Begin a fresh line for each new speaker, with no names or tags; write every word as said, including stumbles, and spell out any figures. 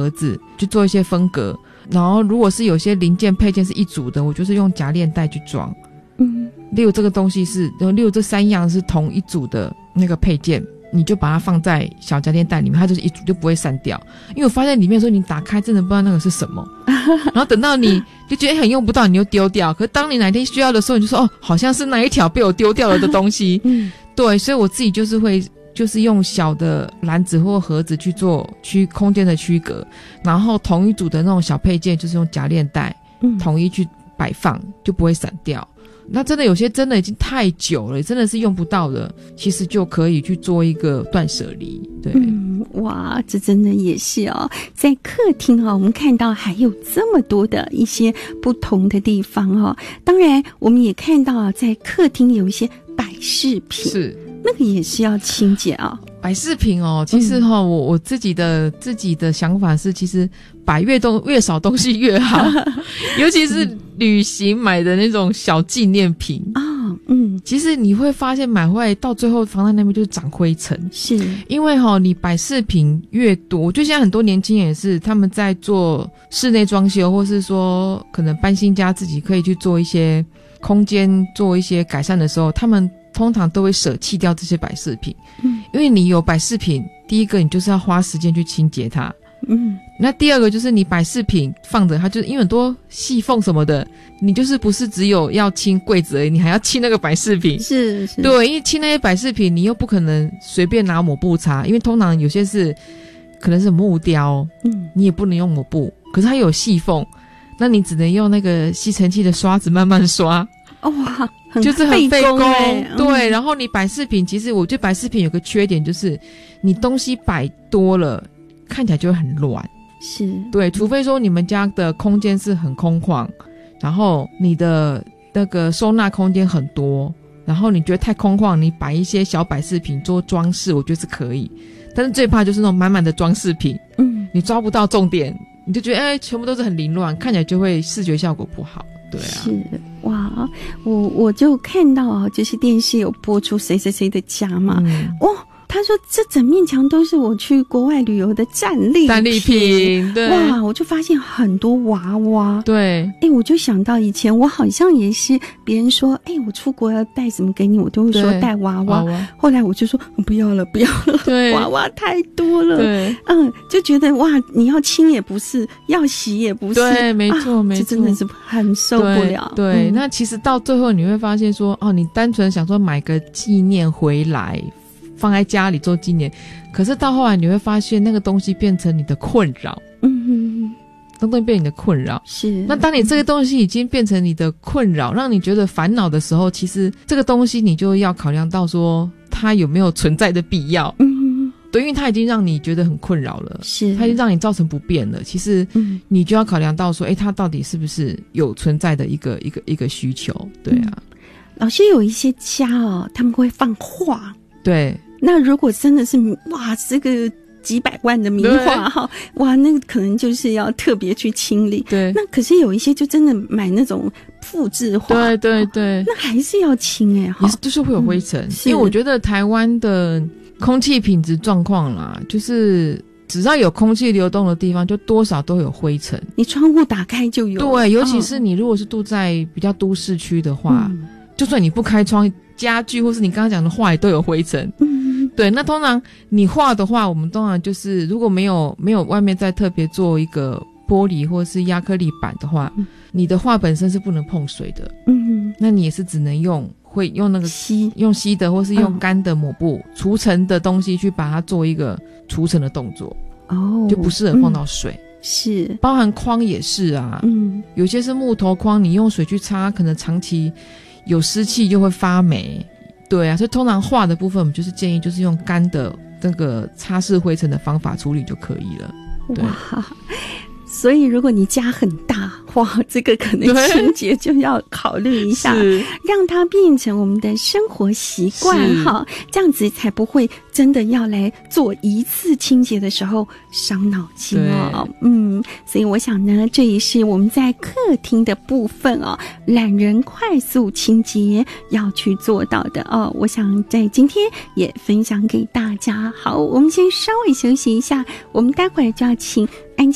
盒子去做一些分隔，然后如果是有些零件配件是一组的，我就是用夹链袋去装。嗯，例如这个东西是，例如这三样是同一组的那个配件，你就把它放在小夹链袋里面，它就是一组就不会散掉。因为我发现里面的时候你打开真的不知道那个是什么，然后等到你就觉得很用不到，你就丢掉。可是当你哪天需要的时候，你就说哦，好像是那一条被我丢掉了的东西。嗯，对，所以我自己就是会就是用小的篮子或盒子去做区空间的区隔，然后同一组的那种小配件就是用夹链袋、嗯、统一去摆放，就不会散掉。那真的有些真的已经太久了，真的是用不到的，其实就可以去做一个断舍离。对，
嗯，哇，这真的也是哦。在客厅啊，我们看到还有这么多的一些不同的地方哦。当然，我们也看到啊，在客厅有一些摆饰品，是那个也是要清洁啊。
摆饰品哦，其实哈、哦嗯，我我自己的自己的想法是，其实摆越东越少东西越好，尤其是旅行买的那种小纪念品啊、哦，嗯，其实你会发现买回来到最后放在那边就是长灰尘，
是
因为哈、哦，你摆饰品越多，就现在很多年轻人也是他们在做室内装修，或是说可能搬新家，自己可以去做一些空间做一些改善的时候，他们通常都会舍弃掉这些摆饰品，嗯，因为你有摆饰品，第一个你就是要花时间去清洁它，嗯，那第二个就是你摆饰品放着它，就是因为很多细缝什么的，你就是不是只有要清柜子而已，你还要清那个摆饰品，
是是，
对，因为清那些摆饰品，你又不可能随便拿抹布擦，因为通常有些是可能是木雕，嗯，你也不能用抹布，可是它有细缝，那你只能用那个吸尘器的刷子慢慢刷。
哇，很
就是很费工，
欸、
对、
嗯。
然后你摆饰品，其实我觉得摆饰品有个缺点，就是你东西摆多了，看起来就会很乱。
是，
对，除非说你们家的空间是很空旷，然后你的那个收纳空间很多，然后你觉得太空旷，你摆一些小摆饰品做装饰，我觉得是可以。但是最怕就是那种满满的装饰品，嗯，你抓不到重点，你就觉得哎，全部都是很凌乱，看起来就会视觉效果不好。对啊，
是哇，我我就看到啊，就是电视有播出谁谁谁的家嘛，嗯、哦，他说这整面墙都是我去国外旅游的战利品，
战利品，对，
哇，我就发现很多娃娃，
对，
哎，我就想到以前我好像也是别人说，哎，我出国要带什么给你，我都会说带娃娃，娃娃后来我就说不要了，不要了，对，娃娃太多了，对，嗯，就觉得哇，你要清也不是，要洗也不是，
对，没错，啊、没错，
这真的是很受不了。
对，对嗯、那其实到最后你会发现说，哦，你单纯想说买个纪念回来。放在家里做纪念，可是到后来你会发现那个东西变成你的困扰，嗯，那东西变成你的困扰，是。那当你这个东西已经变成你的困扰，让你觉得烦恼的时候，其实这个东西你就要考量到说它有没有存在的必要，嗯，对，因为它已经让你觉得很困扰了，是，它已经让你造成不便了，其实你就要考量到说，哎，它到底是不是有存在的一个一个一个需求，对啊。嗯、
老师有一些家哦，他们会放画，
对。
那如果真的是哇，这个几百万的名画哈，哇，那个可能就是要特别去清理。对，那可是有一些就真的买那种复制画，对对对，那还是要清哎，
也是就是会有灰尘、嗯。因为我觉得台湾的空气品质状况啦，就是只要有空气流动的地方，就多少都有灰尘。
你窗户打开就有，
对，尤其是你如果是住在比较都市区的话、嗯，就算你不开窗，家具或是你刚刚讲的画也都有灰尘。嗯。对，那通常你画的话，我们通常就是如果没有没有外面再特别做一个玻璃或是亚克力板的话、嗯，你的画本身是不能碰水的。嗯，那你也是只能用会用那个
吸
用吸的或是用干的抹布、嗯、除尘的东西去把它做一个除尘的动作。哦，就不适合碰到水。嗯，
是，
包含框也是啊。嗯，有些是木头框，你用水去擦，可能长期有湿气就会发霉。对啊，所以通常画的部分我们就是建议就是用干的那个擦拭灰尘的方法处理就可以了。对，
哇，所以如果你家很大，哇，这个可能清洁就要考虑一下，让它变成我们的生活习惯哈，这样子才不会真的要来做一次清洁的时候伤脑筋哦。嗯，所以我想呢，这也是我们在客厅的部分哦，懒人快速清洁要去做到的哦。我想在今天也分享给大家。好，我们先稍微休息一下，我们待会儿就要请安